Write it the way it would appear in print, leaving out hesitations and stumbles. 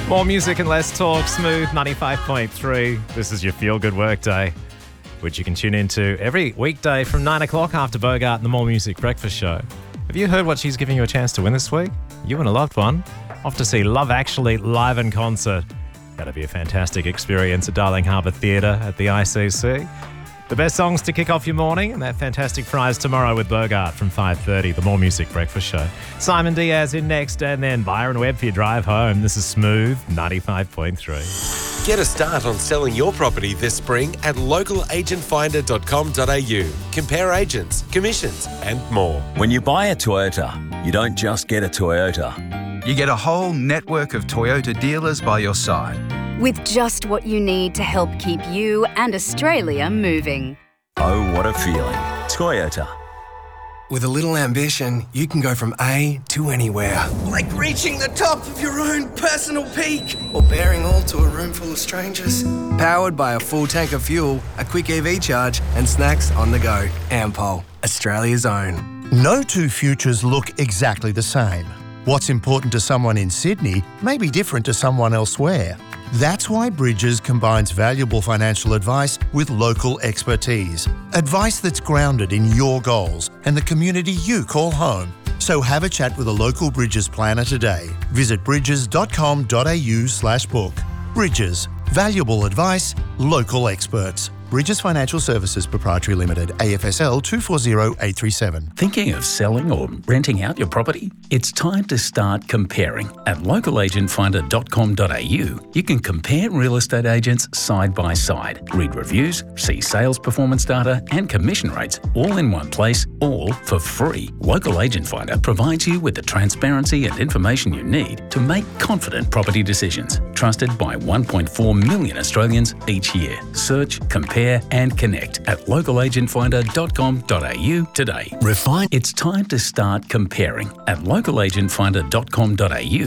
More music and less talk. Smooth 95.3. This is your feel-good workday, which you can tune into every weekday from 9 o'clock after Bogart and the More Music Breakfast Show. Have you heard what she's giving you a chance to win this week? You and a loved one off to see Love Actually live in concert. That'll be a fantastic experience at Darling Harbour Theatre at the ICC. The best songs to kick off your morning and that fantastic prize tomorrow with Bogart from 5:30, the More Music Breakfast Show. Simon Diaz in next, and then Byron Webb for your drive home. This is Smooth 95.3. Get a start on selling your property this spring at localagentfinder.com.au. Compare agents, commissions and more. When you buy a Toyota, you don't just get a Toyota. You get a whole network of Toyota dealers by your side. With just what you need to help keep you and Australia moving. Oh, what a feeling. Toyota. With a little ambition, you can go from A to anywhere. Like reaching the top of your own personal peak. Or bearing all to a room full of strangers. Powered by a full tank of fuel, a quick EV charge, and snacks on the go. Ampol, Australia's own. No two futures look exactly the same. What's important to someone in Sydney may be different to someone elsewhere. That's why Bridges combines valuable financial advice with local expertise. Advice that's grounded in your goals and the community you call home. So have a chat with a local Bridges planner today. Visit bridges.com.au/book. Bridges. Valuable advice, local experts. Bridges Financial Services Proprietary Limited, AFSL 240837. Thinking of selling or renting out your property? It's time to start comparing. At localagentfinder.com.au, you can compare real estate agents side by side, read reviews, see sales performance data and commission rates all in one place, all for free. Local Agent Finder provides you with the transparency and information you need to make confident property decisions. Trusted by 1.4 million Australians each year. Search, compare and connect at localagentfinder.com.au today. It's time to start comparing. At localagentfinder.com.au,